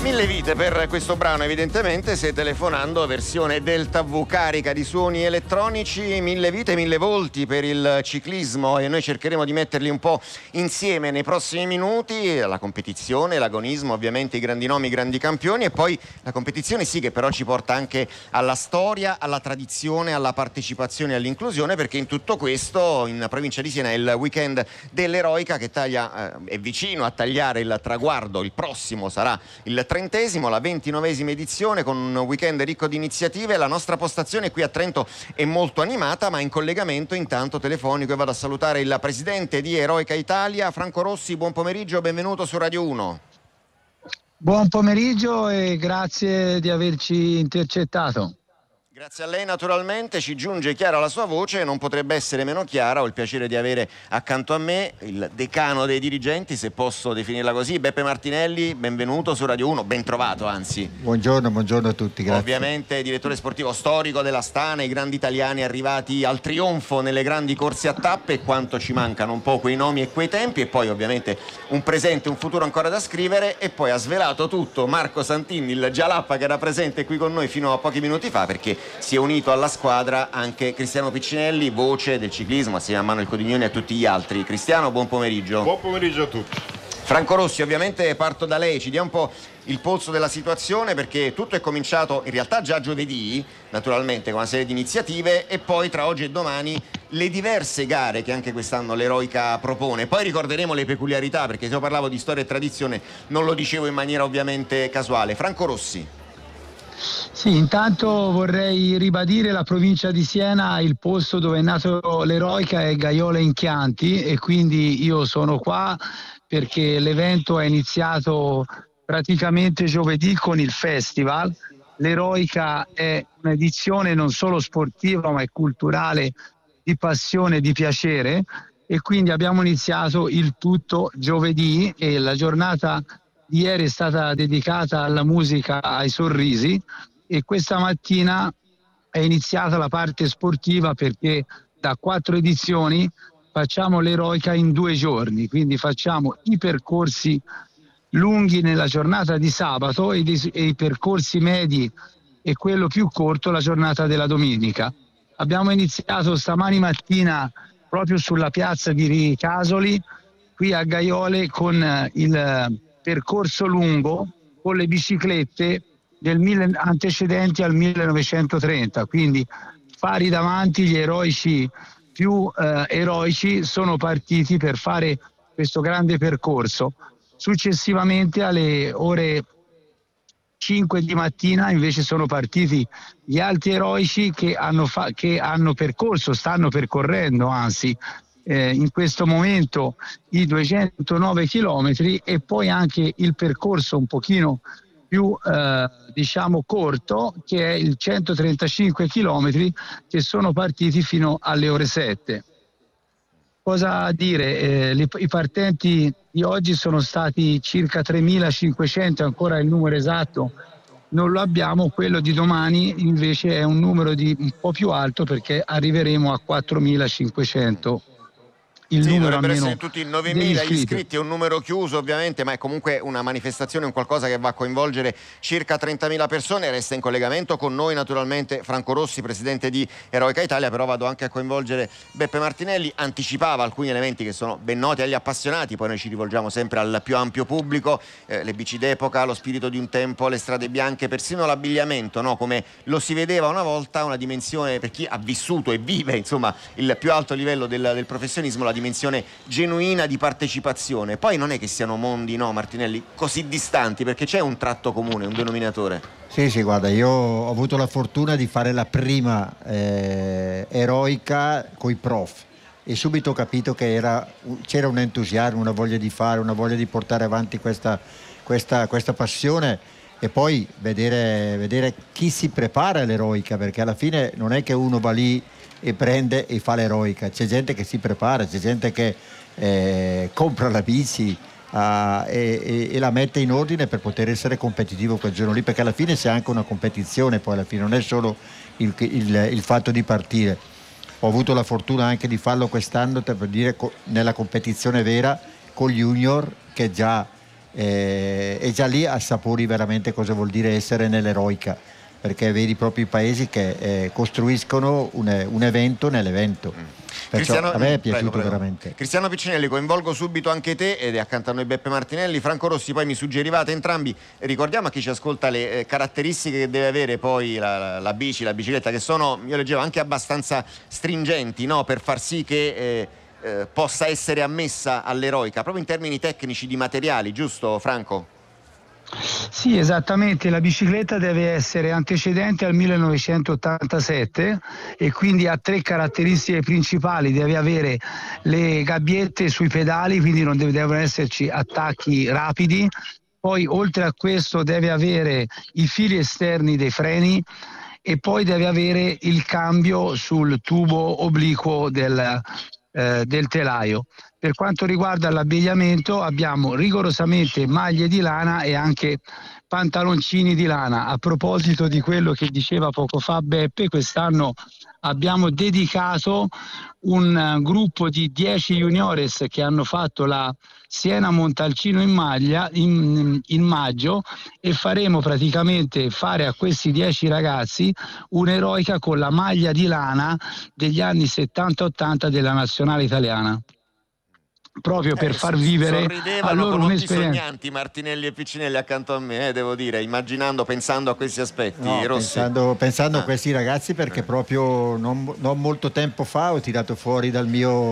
Mille vite per questo brano, evidentemente, se telefonando versione Delta V carica di suoni elettronici, mille vite, mille volti per il ciclismo, e noi cercheremo di metterli un po' insieme nei prossimi minuti. La competizione, l'agonismo, ovviamente i grandi nomi, i grandi campioni, e poi la competizione sì che però ci porta anche alla storia, alla tradizione, alla partecipazione e all'inclusione, perché in tutto questo in provincia di Siena è il weekend dell'Eroica che è vicino a tagliare il traguardo. Il prossimo sarà il 30°, la 29ª edizione, con un weekend ricco di iniziative. La nostra postazione qui a Trento è molto animata, ma in collegamento intanto telefonico, e vado a salutare il presidente di Eroica Italia, Franco Rossi. Buon pomeriggio, benvenuto su Radio 1. Buon pomeriggio e grazie di averci intercettato. Grazie a lei naturalmente, ci giunge chiara la sua voce, non potrebbe essere meno chiara. Ho il piacere di avere accanto a me il decano dei dirigenti, se posso definirla così, Beppe Martinelli. Benvenuto su Radio 1, ben trovato anzi. Buongiorno a tutti, grazie. Ovviamente direttore sportivo storico dell'Astana, i grandi italiani arrivati al trionfo nelle grandi corse a tappe, e quanto ci mancano un po' quei nomi e quei tempi, e poi ovviamente un presente, un futuro ancora da scrivere. E poi ha svelato tutto Marco Santini, il Gialappa, che era presente qui con noi fino a pochi minuti fa, perché si è unito alla squadra anche Cristiano Piccinelli, voce del ciclismo assieme a Manuel Codignoni e a tutti gli altri. Cristiano, buon pomeriggio. Buon pomeriggio a tutti. Franco Rossi, ovviamente parto da lei, ci dia un po' il polso della situazione, perché tutto è cominciato in realtà già giovedì, naturalmente con una serie di iniziative, e poi tra oggi e domani le diverse gare che anche quest'anno l'Eroica propone. Poi ricorderemo le peculiarità, perché se io parlavo di storia e tradizione non lo dicevo in maniera ovviamente casuale. Franco Rossi. Sì, intanto vorrei ribadire la provincia di Siena, il posto dove è nato l'Eroica è Gaiola in Chianti, e quindi io sono qua perché l'evento è iniziato praticamente giovedì con il festival. L'Eroica è un'edizione non solo sportiva ma è culturale, di passione, di piacere, e quindi abbiamo iniziato il tutto giovedì, e la giornata di ieri è stata dedicata alla musica, ai sorrisi, e questa mattina è iniziata la parte sportiva, perché da 4 edizioni facciamo l'Eroica in 2 giorni, quindi facciamo i percorsi lunghi nella giornata di sabato e i percorsi medi e quello più corto la giornata della domenica. Abbiamo iniziato stamani mattina proprio sulla piazza di Ricasoli, qui a Gaiole, con il percorso lungo con le biciclette antecedenti al 1930, quindi pari davanti gli eroici più eroici sono partiti per fare questo grande percorso. Successivamente alle ore 5 di mattina invece sono partiti gli altri eroici che hanno percorso, stanno percorrendo anzi in questo momento i 209 chilometri, e poi anche il percorso un pochino più corto, che è il 135 chilometri, che sono partiti fino alle ore 7. Cosa dire? I partenti di oggi sono stati circa 3.500, ancora il numero esatto non lo abbiamo. Quello di domani invece è un numero un po' più alto, perché arriveremo a 4.500. Il sì, numero dovrebbero almeno essere tutti 9.000 iscritti. iscritti, è un numero chiuso ovviamente, ma è comunque una manifestazione, un qualcosa che va a coinvolgere circa 30.000 persone. Resta in collegamento con noi naturalmente Franco Rossi, presidente di Eroica Italia, però vado anche a coinvolgere Beppe Martinelli. Anticipava alcuni elementi che sono ben noti agli appassionati, poi noi ci rivolgiamo sempre al più ampio pubblico, le bici d'epoca, lo spirito di un tempo, le strade bianche, persino l'abbigliamento, no? Come lo si vedeva una volta, una dimensione per chi ha vissuto e vive insomma il più alto livello del professionismo, la dimensione genuina di partecipazione. Poi non è che siano mondi, no Martinelli, così distanti, perché c'è un tratto comune, un denominatore. Sì, guarda, io ho avuto la fortuna di fare la prima Eroica coi prof, e subito ho capito che c'era un entusiasmo, una voglia di fare, una voglia di portare avanti questa passione, e poi vedere chi si prepara all'Eroica, perché alla fine non è che uno va lì e prende e fa l'Eroica, c'è gente che si prepara, c'è gente che compra la bici e la mette in ordine per poter essere competitivo quel giorno lì, perché alla fine c'è anche una competizione, poi alla fine non è solo il fatto di partire. Ho avuto la fortuna anche di farlo quest'anno, per dire, nella competizione vera con gli junior, che già e già lì assapori veramente cosa vuol dire essere nell'eroica, perché vedi proprio i paesi che costruiscono un evento nell'evento. Perciò a me è piaciuto veramente. Cristiano Piccinelli, coinvolgo subito anche te, ed è accanto a noi Beppe Martinelli. Franco Rossi, poi mi suggerivate entrambi, ricordiamo a chi ci ascolta le caratteristiche che deve avere poi la bicicletta, che sono, io leggevo, anche abbastanza stringenti, no? Per far sì che possa essere ammessa all'eroica, proprio in termini tecnici di materiali, giusto Franco? Sì, esattamente, la bicicletta deve essere antecedente al 1987 e quindi ha 3 caratteristiche principali: deve avere le gabbiette sui pedali, quindi non devono esserci attacchi rapidi, poi oltre a questo deve avere i fili esterni dei freni e poi deve avere il cambio sul tubo obliquo del telaio. Per quanto riguarda l'abbigliamento abbiamo rigorosamente maglie di lana e anche pantaloncini di lana. A proposito di quello che diceva poco fa Beppe, quest'anno abbiamo dedicato un gruppo di 10 juniores che hanno fatto la Siena Montalcino in maggio, e faremo praticamente fare a questi 10 ragazzi un'eroica con la maglia di lana degli anni 70-80 della nazionale italiana, proprio per far vivere a loro con occhi un'esperienza. sognanti Martinelli e Piccinelli accanto a me, devo dire, pensando a questi aspetti. No, Rossi. pensando a questi ragazzi, perché proprio non molto tempo fa ho tirato fuori dalla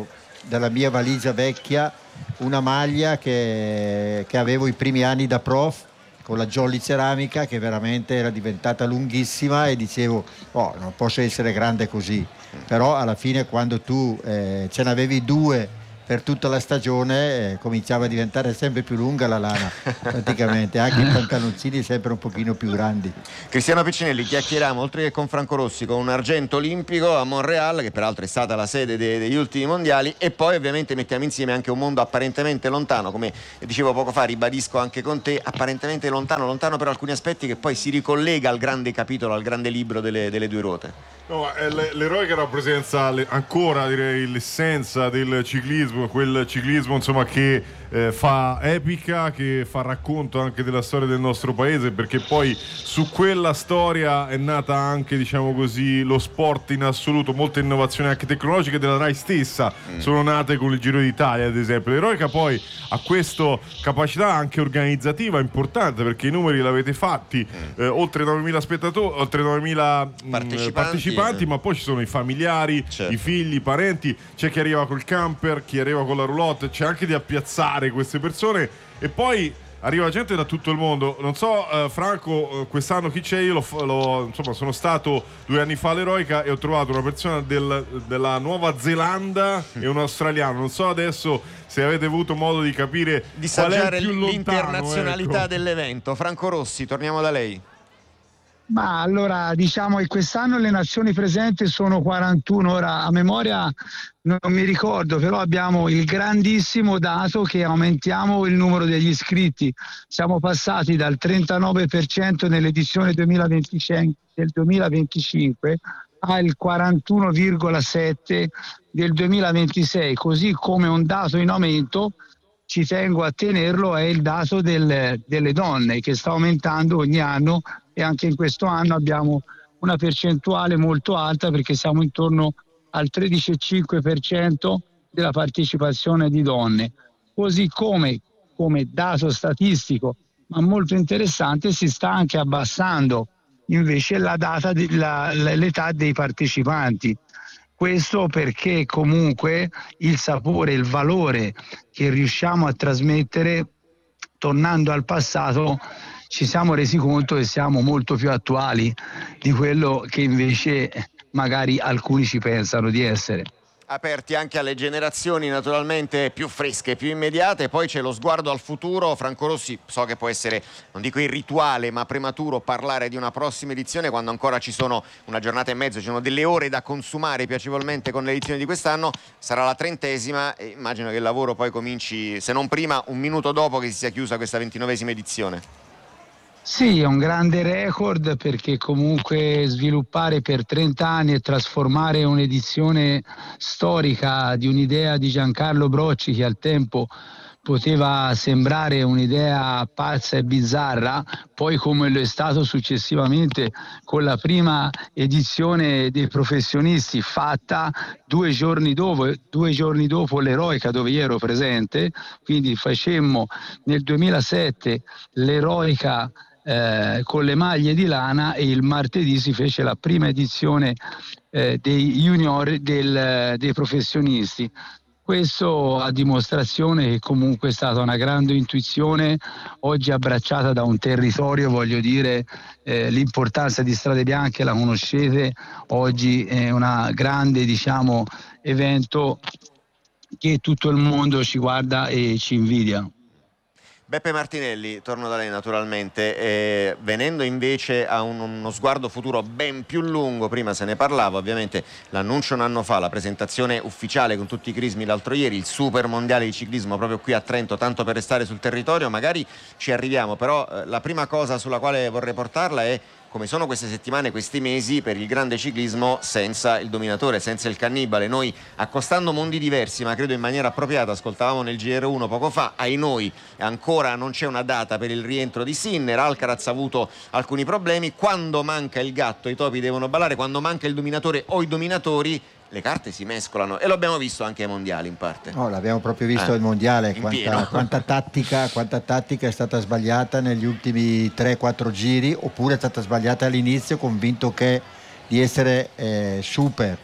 mia valigia vecchia una maglia che avevo i primi anni da prof, con la Jolly ceramica, che veramente era diventata lunghissima, e dicevo non posso essere grande così, però alla fine quando tu ce n'avevi 2 per tutta la stagione, cominciava a diventare sempre più lunga la lana, praticamente, anche i pantaloncini sempre un pochino più grandi. Cristiano Piccinelli, chiacchieriamo oltre che con Franco Rossi con un argento olimpico a Montreal, che peraltro è stata la sede degli ultimi mondiali, e poi ovviamente mettiamo insieme anche un mondo apparentemente lontano, come dicevo poco fa, ribadisco anche con te, apparentemente lontano per alcuni aspetti, che poi si ricollega al grande capitolo, al grande libro delle 2 ruote. No, l'eroica rappresenta ancora, direi, l'essenza del ciclismo, quel ciclismo insomma che fa epica, che fa racconto anche della storia del nostro paese, perché poi su quella storia è nata anche, diciamo così, lo sport in assoluto. Molte innovazioni anche tecnologiche della RAI stessa sono nate con il Giro d'Italia, ad esempio. L'eroica poi ha questa capacità anche organizzativa importante, perché i numeri l'avete fatti, oltre 9.000 spettatori, oltre 9.000 partecipanti, ma poi ci sono i familiari, certo, i figli, i parenti, c'è chi arriva col camper, chi arriva con la roulotte, c'è anche di appiazzare queste persone, e poi arriva gente da tutto il mondo. Non so, Franco, quest'anno chi c'è? Io insomma, sono stato 2 anni fa all'eroica e ho trovato una persona della Nuova Zelanda e un australiano. Non so adesso se avete avuto modo di capire, di saggiare l'internazionalità, ecco, dell'evento. Franco Rossi, torniamo da lei. Ma allora, diciamo che quest'anno le nazioni presenti sono 41, ora a memoria non mi ricordo, però abbiamo il grandissimo dato che aumentiamo il numero degli iscritti. Siamo passati dal 39% nell'edizione 2025 al 41,7% del 2026, così come un dato in aumento, ci tengo a tenerlo, è il dato delle donne, che sta aumentando ogni anno, e anche in questo anno abbiamo una percentuale molto alta, perché siamo intorno al 13,5% della partecipazione di donne. Così come dato statistico, ma molto interessante, si sta anche abbassando invece l'età dei partecipanti. Questo perché comunque il sapore, il valore che riusciamo a trasmettere, tornando al passato, ci siamo resi conto che siamo molto più attuali di quello che invece magari alcuni ci pensano di essere. Aperti anche alle generazioni naturalmente più fresche, più immediate. Poi c'è lo sguardo al futuro. Franco Rossi, so che può essere, non dico irrituale, ma prematuro parlare di una prossima edizione quando ancora ci sono una giornata e mezzo, ci sono delle ore da consumare piacevolmente con l'edizione di quest'anno. Sarà la 30ª e immagino che il lavoro poi cominci, se non prima, un minuto dopo che si sia chiusa questa 29ª edizione. Sì, è un grande record, perché comunque sviluppare per 30 anni e trasformare un'edizione storica di un'idea di Giancarlo Brocci, che al tempo poteva sembrare un'idea pazza e bizzarra, poi come lo è stato successivamente con la prima edizione dei professionisti fatta 2 giorni dopo l'Eroica, dove io ero presente. Quindi facemmo nel 2007 l'Eroica con le maglie di lana, e il martedì si fece la prima edizione dei junior dei professionisti. Questo a dimostrazione che comunque è stata una grande intuizione, oggi abbracciata da un territorio, voglio dire, l'importanza di Strade Bianche la conoscete, oggi è una grande, diciamo, evento che tutto il mondo ci guarda e ci invidia. Beppe Martinelli, torno da lei naturalmente, venendo invece a uno sguardo futuro ben più lungo. Prima se ne parlava, ovviamente l'annuncio un anno fa, la presentazione ufficiale con tutti i crismi l'altro ieri, il super mondiale di ciclismo proprio qui a Trento, tanto per restare sul territorio, magari ci arriviamo, però la prima cosa sulla quale vorrei portarla è come sono queste settimane, questi mesi per il grande ciclismo senza il dominatore, senza il cannibale. Noi, accostando mondi diversi, ma credo in maniera appropriata, ascoltavamo nel GR1 poco fa, ai noi ancora non c'è una data per il rientro di Sinner, Alcaraz ha avuto alcuni problemi, quando manca il gatto i topi devono ballare, quando manca il dominatore o i dominatori le carte si mescolano, e lo abbiamo visto anche ai mondiali in parte. No, l'abbiamo proprio visto al mondiale, quanta tattica è stata sbagliata negli ultimi 3-4 giri, oppure è stata sbagliata all'inizio convinto di essere super,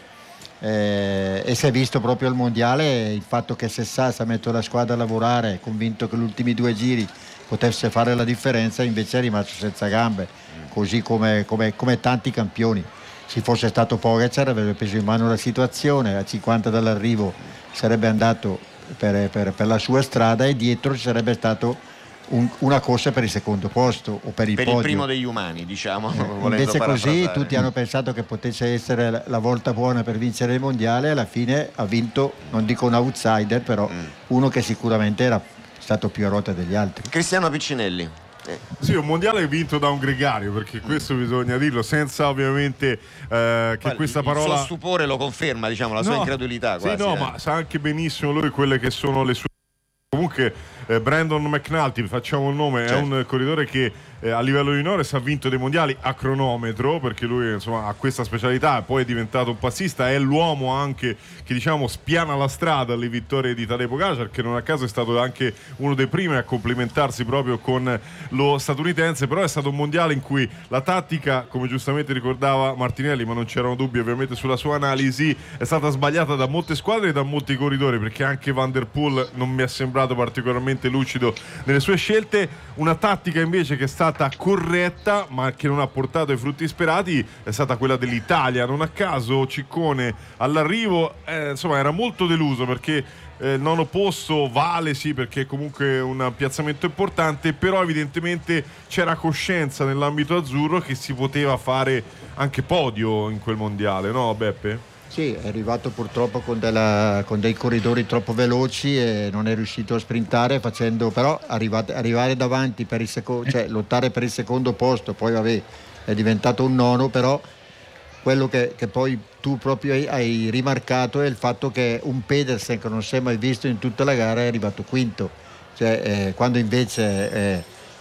e si è visto proprio al mondiale il fatto che Sessas ha messo la squadra a lavorare, convinto che gli ultimi 2 giri potesse fare la differenza, invece è rimasto senza gambe, così come tanti campioni. Se fosse stato Pogacar avrebbe preso in mano la situazione, a 50 dall'arrivo sarebbe andato per la sua strada, e dietro ci sarebbe stato una corsa per il secondo posto o per il podio. Il primo degli umani, diciamo. Invece così tutti hanno pensato che potesse essere la volta buona per vincere il mondiale, alla fine ha vinto, non dico un outsider, però uno che sicuramente era stato più a ruota degli altri. Cristiano Piccinelli. Sì, un mondiale vinto da un gregario, perché questo bisogna dirlo, senza ovviamente che questa parola... Il suo stupore lo conferma, diciamo, la sua incredulità quasi. Sì, ma sa anche benissimo lui quelle che sono le sue... Comunque Brandon McNulty, facciamo il nome, certo. È un corridore che a livello juniores ha vinto dei mondiali a cronometro, perché lui insomma ha questa specialità, poi è diventato un passista, è l'uomo anche che diciamo spiana la strada alle vittorie di Tadej Pogacar, che non a caso è stato anche uno dei primi a complimentarsi proprio con lo statunitense. Però è stato un mondiale in cui la tattica, come giustamente ricordava Martinelli, ma non c'erano dubbi ovviamente sulla sua analisi, è stata sbagliata da molte squadre e da molti corridori, perché anche Van der Poel non mi è sembrato particolarmente lucido nelle sue scelte. Una tattica invece che è stata corretta ma che non ha portato i frutti sperati è stata quella dell'Italia. Non a caso Ciccone all'arrivo insomma era molto deluso, perché nono posto vale, sì, perché è comunque un piazzamento importante, però evidentemente c'era coscienza nell'ambito azzurro che si poteva fare anche podio in quel mondiale, no Beppe? Sì, è arrivato purtroppo con dei corridori troppo veloci e non è riuscito a sprintare, però arrivare davanti per il cioè lottare per il secondo posto, poi vabbè, è diventato un nono, però quello che poi tu proprio hai rimarcato è il fatto che un Pedersen che non si è mai visto in tutta la gara è arrivato quinto, cioè, quando invece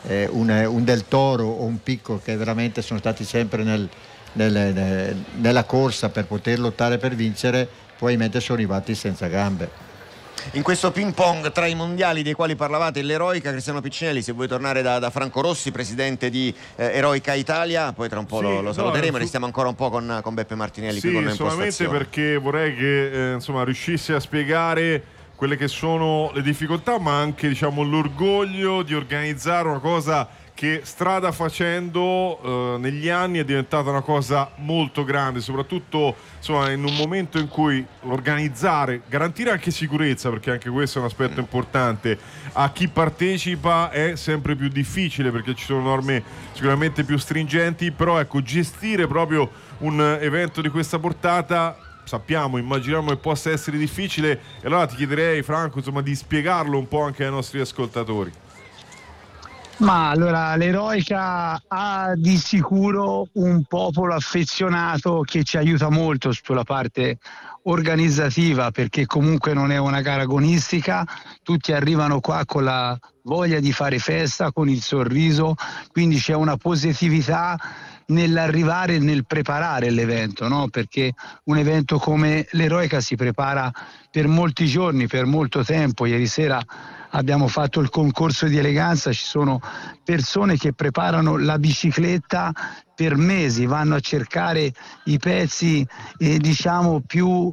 un Del Toro o un Picco, che veramente sono stati sempre nella corsa per poter lottare per vincere, probabilmente sono arrivati senza gambe. In questo ping pong tra i mondiali dei quali parlavate e l'Eroica, Cristiano Piccinelli, se vuoi tornare da Franco Rossi, presidente di Eroica Italia, poi tra un po' lo saluteremo, restiamo ancora un po' con Beppe Martinelli qui con noi in postazione. Solamente perché vorrei che insomma riuscisse a spiegare quelle che sono le difficoltà, ma anche diciamo l'orgoglio di organizzare una cosa che strada facendo negli anni è diventata una cosa molto grande, soprattutto insomma in un momento in cui organizzare, garantire anche sicurezza, perché anche questo è un aspetto importante, a chi partecipa è sempre più difficile, perché ci sono norme sicuramente più stringenti, però ecco, gestire proprio un evento di questa portata immaginiamo che possa essere difficile, e allora ti chiederei, Franco, insomma, di spiegarlo un po' anche ai nostri ascoltatori. Ma allora l'Eroica ha di sicuro un popolo affezionato che ci aiuta molto sulla parte organizzativa, perché comunque non è una gara agonistica, tutti arrivano qua con la voglia di fare festa, con il sorriso, quindi c'è una positività nell'arrivare e nel preparare l'evento, no? Perché un evento come l'Eroica si prepara per molti giorni, per molto tempo. Ieri sera abbiamo fatto il concorso di eleganza, ci sono persone che preparano la bicicletta per mesi, vanno a cercare i pezzi diciamo più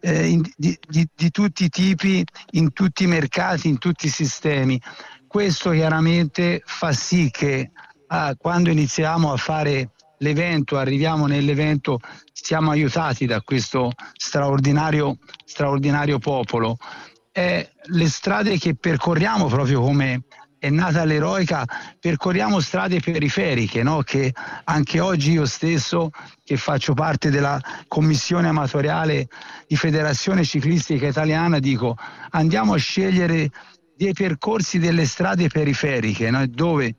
di tutti i tipi, in tutti i mercati, in tutti i sistemi. Questo chiaramente fa sì che quando iniziamo a fare l'evento, arriviamo nell'evento, siamo aiutati da questo straordinario popolo. Le strade che percorriamo, proprio come è nata l'Eroica, percorriamo strade periferiche, no? Che anche oggi io stesso, che faccio parte della commissione amatoriale di Federazione Ciclistica Italiana, dico andiamo a scegliere dei percorsi delle strade periferiche, no? Dove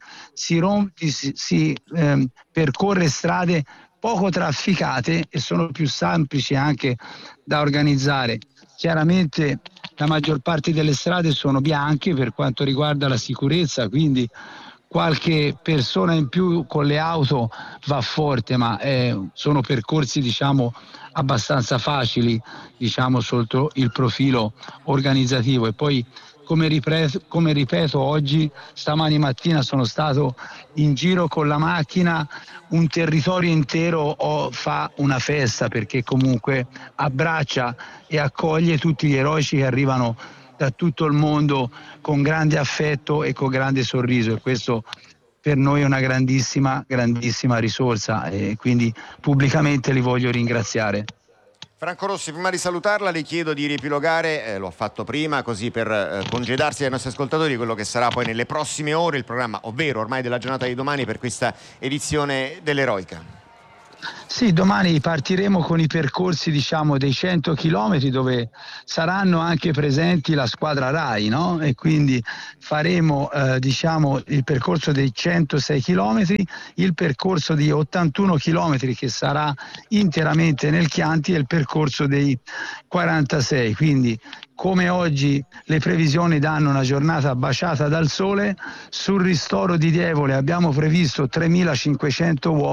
si percorre strade poco trafficate e sono più semplici anche da organizzare. Chiaramente la maggior parte delle strade sono bianche per quanto riguarda la sicurezza, quindi qualche persona in più con le auto va forte, ma sono percorsi diciamo abbastanza facili, diciamo sotto il profilo organizzativo. E poi come ripeto oggi, stamani mattina sono stato in giro con la macchina, un territorio intero fa una festa, perché comunque abbraccia e accoglie tutti gli eroici che arrivano da tutto il mondo con grande affetto e con grande sorriso, e questo per noi è una grandissima risorsa, e quindi pubblicamente li voglio ringraziare. Franco Rossi, prima di salutarla le chiedo di riepilogare, lo ha fatto prima, così per congedarsi dai nostri ascoltatori, quello che sarà poi nelle prossime ore il programma, ovvero ormai della giornata di domani, per questa edizione dell'Eroica. Sì, domani partiremo con i percorsi diciamo dei 100 chilometri, dove saranno anche presenti la squadra RAI, no? E quindi faremo diciamo il percorso dei 106 chilometri, il percorso di 81 chilometri che sarà interamente nel Chianti e il percorso dei 46. Quindi come oggi le previsioni danno una giornata baciata dal sole, sul ristoro di Dievole abbiamo previsto 3.500 uomini